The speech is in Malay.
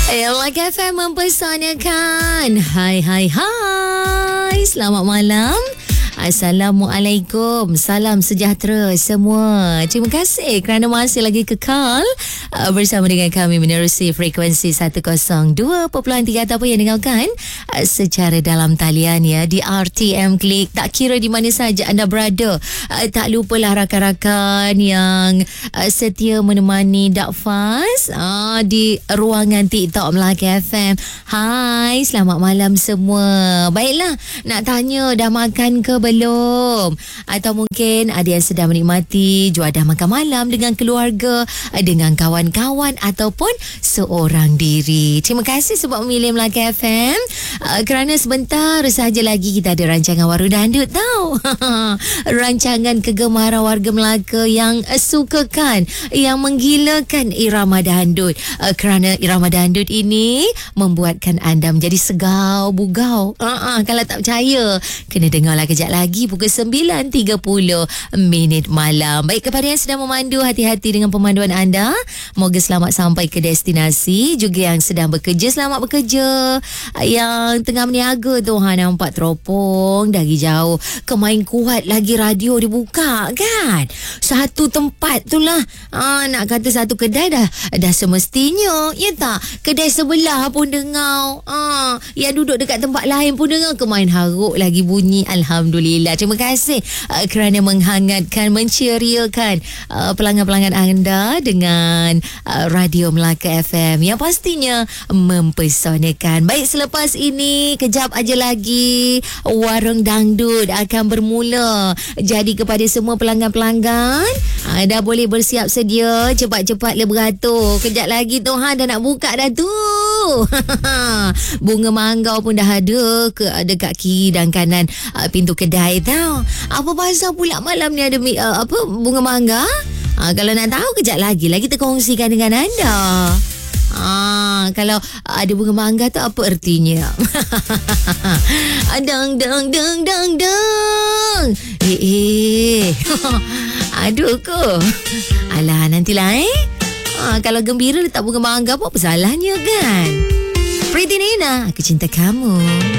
Like FM mempersanakan. Hai. Selamat malam. Assalamualaikum. Salam sejahtera semua. Terima kasih kerana masih lagi kekal bersama dengan kami menerusi frekuensi 102.3 ataupun yang dengarkan secara dalam talian ya di RTM Klik. Tak kira di mana saja anda berada. Tak lupalah rakan-rakan yang setia menemani Dak Faz di ruangan TikTok Melaka FM. Hai, selamat malam semua. Baiklah, nak tanya dah makan ke belum? Atau mungkin ada yang sedang menikmati juadah makan malam dengan keluarga, dengan kawan-kawan ataupun seorang diri. Terima kasih sebab memilih Melaka FM. Kerana sebentar sahaja lagi kita ada rancangan Warung Dandut tau. Rancangan kegemaran warga Melaka yang sukakan, yang menggilakan irama dandut. Kerana irama dandut ini membuatkan anda menjadi segau bugau. Kalau tak percaya, kena dengarlah kejap lagi pukul 9.30 malam. Baik, kepada yang sedang memandu, hati-hati dengan pemanduan anda. Moga selamat sampai ke destinasi. Juga yang sedang bekerja, selamat bekerja. Yang tengah berniaga tu, nampak teropong dari jauh. Kemain kuat lagi radio dibuka kan. Satu tempat tu lah. Nak kata satu kedai dah semestinya. Ya tak? Kedai sebelah pun dengar. Yang duduk dekat tempat lain pun dengar. Kemain haruk lagi bunyi. Alhamdulillah. Terima kasih kerana menghangatkan, menceriakan pelanggan-pelanggan anda dengan Radio Melaka FM yang pastinya mempesonakan. Baik, selepas ini kejap aja lagi Warung Dangdut akan bermula. Jadi kepada semua pelanggan-pelanggan, dah boleh bersiap sedia. Cepat-cepatlah beratur. Kejap lagi tu dah nak buka dah tu. Bunga manggau pun dah ada dekat kiri dan kanan pintu kedai tau. Apa pasal pula malam ni ada bunga mangga? Kalau nak tahu kejap lagi kita kongsikan dengan anda. Kalau ada bunga mangga tu apa artinya? Dang dang dang dang dang. Aduh ko. Alah, nantilah kalau gembira letak bunga mangga apa salahnya kan? Pretty Nina, aku cinta kamu.